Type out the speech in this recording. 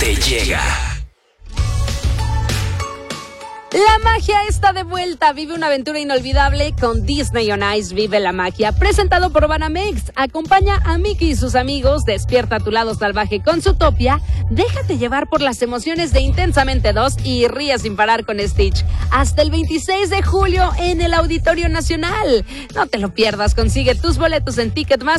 te llega. La magia está de vuelta. Vive una aventura inolvidable con Disney on Ice. Vive la magia. Presentado por Banamex. Acompaña a Mickey y sus amigos. Despierta tu lado salvaje con Zootopia. Déjate llevar por las emociones de Intensamente 2 y ríe sin parar con Stitch. Hasta el 26 de julio en el Auditorio Nacional. No te lo pierdas. Consigue tus boletos en Ticketmaster.